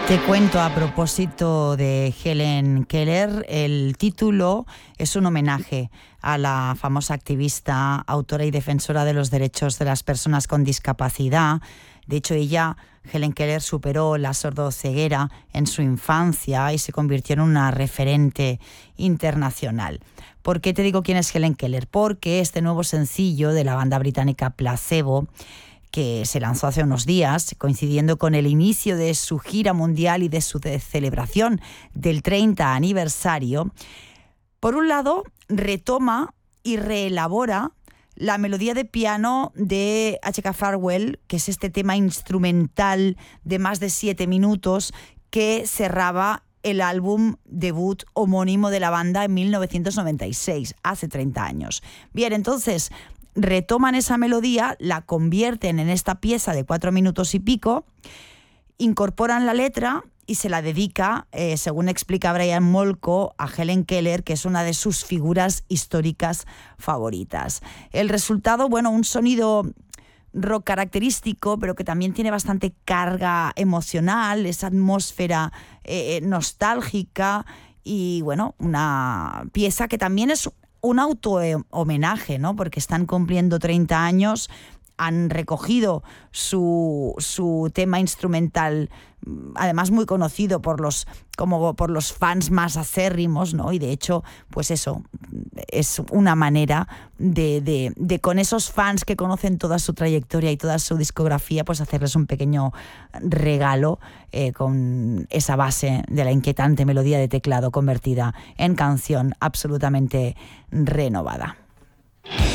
Te cuento a propósito de Helen Keller, el título es un homenaje a la famosa activista, autora y defensora de los derechos de las personas con discapacidad. De hecho, Helen Keller, superó la sordoceguera en su infancia y se convirtió en una referente internacional. ¿Por qué te digo quién es Helen Keller? Porque este nuevo sencillo de la banda británica Placebo, que se lanzó hace unos días, coincidiendo con el inicio de su gira mundial y de su celebración del 30 aniversario, por un lado, retoma y reelabora la melodía de piano de H.K. Farwell, que es este tema instrumental de más de 7 minutos que cerraba el álbum debut homónimo de la banda en 1996, hace 30 años. Bien, entonces retoman esa melodía, la convierten en esta pieza de 4 minutos y pico, incorporan la letra y se la dedica, según explica Brian Molko, a Helen Keller, que es una de sus figuras históricas favoritas. El resultado, bueno, un sonido rock característico, pero que también tiene bastante carga emocional, esa atmósfera nostálgica y, bueno, una pieza que también es un auto-homenaje, ¿no? Porque están cumpliendo 30 años, han recogido su tema instrumental, además muy conocido por los fans más acérrimos, ¿no? Y de hecho, pues eso, es una manera de con esos fans que conocen toda su trayectoria y toda su discografía, pues hacerles un pequeño regalo con esa base de la inquietante melodía de teclado convertida en canción absolutamente renovada.